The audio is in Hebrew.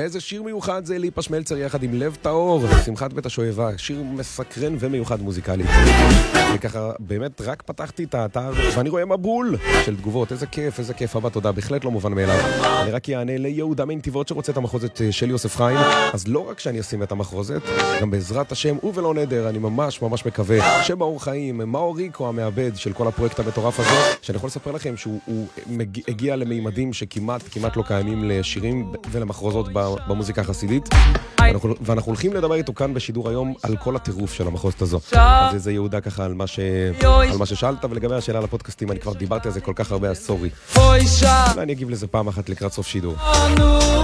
איזה שיר מיוחד זה ליפה שמלצר יחד עם לב טהור, שמחת בית השואבה, שיר מסקרן ומיוחד מוזיקלי. וככה באמת רק פתחתי את האתר ואני רואה מבול של תגובות, איזה כיף, אבא תודה, בהחלט לא מובן מאליו. אני רק יענה ליהודה מנתיבות שרוצה את המחרוזת של יוסף חיים, אז לא רק שאני אשים את המחרוזת, גם בעזרת השם ובלא נדר, אני ממש מקווה שמאור חיים, מאור ריקו המעבד של כל הפרויקט המטורף הזה, שאני יכול לספר לכם שהוא הגיע למימדים שכמעט לא קיימים לשירים ולמחרוזות במוזיקה החסידית, ואנחנו הולכים לדבר איתו כאן בשידור היום על כל הטירוף של המחרוזת הזו. אז זה יהודה ככה על מה ששאלת, ולגבי השאלה על הפודקאסטים, אני כבר דיברתי על זה כל כך הרבה, אז סורי. אולי אני אגיב לזה פעם אחת לקראת סוף שידור.